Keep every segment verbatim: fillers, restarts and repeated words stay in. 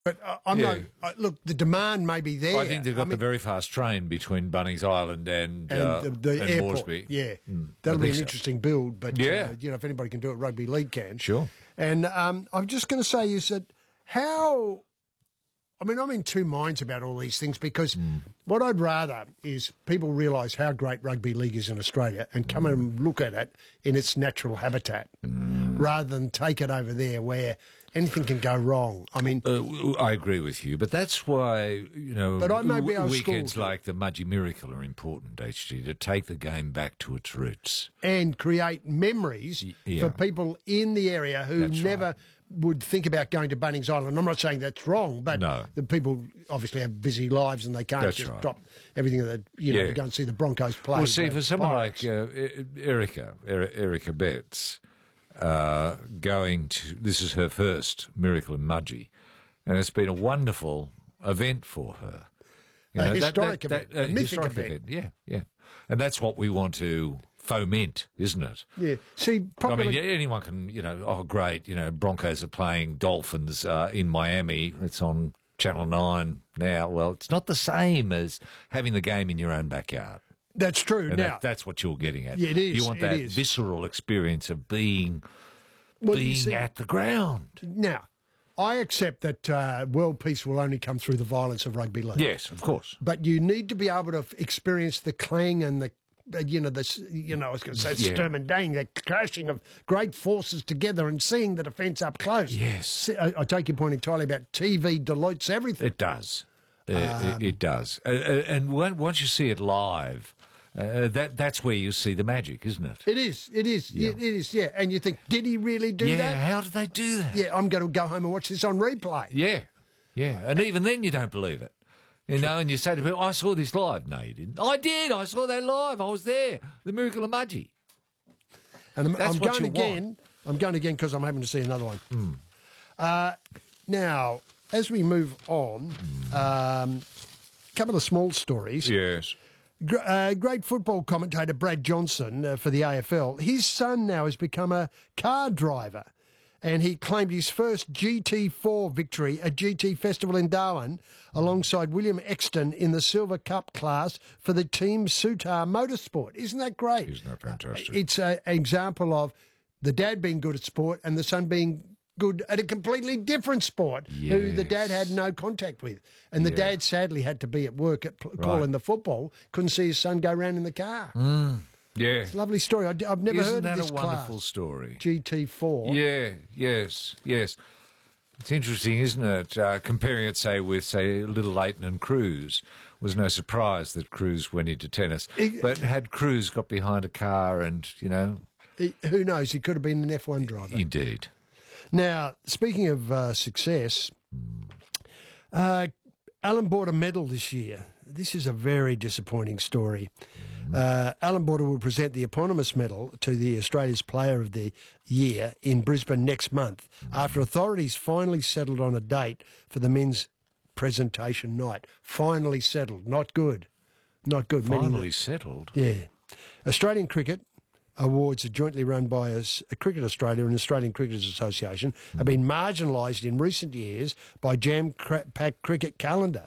But uh, I'm Yeah. not. Uh, look, the demand may be there. I think they've got I mean, the very fast train between Bunnings Island and, and uh, the, the and airport. Moresby. Yeah, Mm, that'll I be think an so. interesting build. But Yeah. uh, you know, if anybody can do it, rugby league can. Sure. And um, I'm just going to say is that how. I mean, I'm in two minds about all these things because Mm. what I'd rather is people realise how great rugby league is in Australia and come Mm. and look at it in its natural habitat rather than take it over there where anything can go wrong. I mean, Uh, I agree with you, but that's why, you know, But I may be w- old weekends school. like the Mudgee Miracle are important, H G, to take the game back to its roots. and create memories yeah. for people in the area who That's never right. would think about going to Bunnings Island. I'm not saying that's wrong, but No. the people obviously have busy lives and they can't That's just right. drop everything that you know Yeah. to go and see the Broncos play. Well, see, the for someone Pirates. like uh, E- Erica, Eri- Erica Betts, uh, going to, this is her first Miracle in Mudgee, and it's been a wonderful event for her. You A know, that- historic that- event, that- a mythic historic event. Yeah, yeah. And that's what we want to foment, isn't it? Yeah. See, I popular, mean, yeah, anyone can, you know, oh, great, you know, Broncos are playing Dolphins uh, in Miami. It's on Channel nine now. Well, it's not the same as having the game in your own backyard. that's true. And now, that, that's what you're getting at. Yeah, it is, You want it that is. visceral experience of being, well, you being see- at the ground. now, I accept that uh, world peace will only come through the violence of rugby league. Yes, of course. But you need to be able to f- experience the clang and the, uh, you know, the, s- you know, I was going to say Yeah. Sturm and Dang, the crashing of great forces together and seeing the defence up close. Yes. See, I, I take your point entirely about T V dilutes everything. It does. Uh, Um, it, it does. Uh, uh, and when, once you see it live, uh, that that's where you see the magic, isn't it? It is, it is, Yeah. it is, yeah. And you think, did he really do yeah, that? how did they do that? Yeah, I'm going to go home and watch this on replay. Yeah, yeah. And even then you don't believe it. You know, and you say to people, I saw this live. No, you didn't. I did. I saw that live. I was there. The Miracle of Mudgee. And I'm, That's I'm what going you again. want. I'm going again because I'm hoping to see another one. Uh, now, as we move on, um, a couple of small stories. Yes. Gr- uh, great football commentator Brad Johnson uh, for the A F L. His son now has become a car driver, and he claimed his first G T four victory at G T Festival in Darwin alongside William Exton in the Silver Cup class for the Team Sutar Motorsport. Isn't that great? Isn't that fantastic? It's a- an example of the dad being good at sport and the son being good at a completely different sport who the dad had no contact with. And the Yeah. dad sadly had to be at work at pl- calling the football, couldn't see his son go round in the car. Yeah. Lovely story. I, have never Isn't heard that of this a wonderful class. story? G T four. Yeah, yes, yes. It's interesting, isn't it? Uh, comparing it, say, with, say, Little Leighton and Cruz, was no surprise that Cruz went into tennis. It- But had Cruz got behind a car and, you know, He- who knows? He could have been an F one driver. indeed. Now, speaking of uh, success, uh, Alan bought a medal this year. This is a very disappointing story. Uh, Alan Border will present the eponymous medal to the Australia's Player of the Year in Brisbane next month after authorities finally settled on a date for the men's presentation night. Finally settled. Not good. Not good. Meaning Finally settled. that- yeah. Australian Cricket Awards are jointly run by us, Cricket Australia and Australian Cricketers Association, have been marginalised in recent years by jam-packed cricket calendar.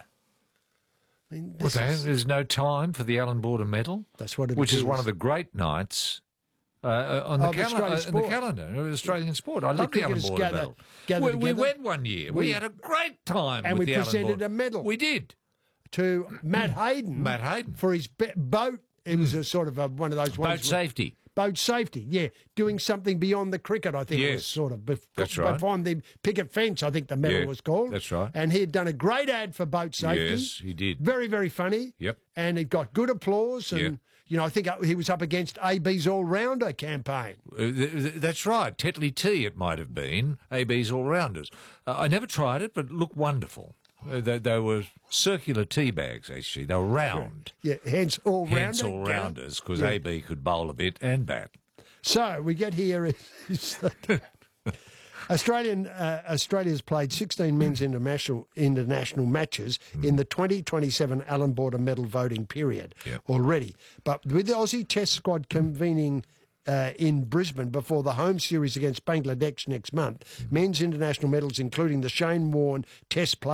I mean, What this the is- hell? There's no time for the Alan Border Medal? That's what it Which is is. one of the great nights uh, uh, on the, Of cali- Australian uh, in the sport. calendar of Australian sport. I love the Alan cricketers Border gather- Medal. gather we, we together. went one year. We, We- had a great time and with we the Alan presented Border. a medal. We did. to Matt Hayden. Matt Hayden. For his be- boat. It was a sort of a, one of those ones. Boat safety. Boat safety, yeah. Doing something beyond the cricket, I think it was Yes. sort of. Bef- That's right. Beyond the picket fence, I think the medal Yeah, was called. that's right. And he had done a great ad for boat safety. Yes, he did. Very, very funny. Yep. And it got good applause. And, Yeah. you know, I think he was up against A B's all-rounder campaign. Uh, th- th- that's right. Tetley Tea, it might have been. A B's All-Rounders. Uh, I never tried it, but it looked wonderful. Uh, they, they were circular tea bags, actually. They were round. Yeah, hence all-rounder. Hence all-rounders, because Yeah. A B could bowl a bit and bat. So we get here is that Australian uh, Australia's played sixteen men's international international matches in the twenty twenty-seven Allan Border Medal voting period Yep. already. But with the Aussie Test squad convening uh, in Brisbane before the home series against Bangladesh next month. Men's international medals, including the Shane Warne Test play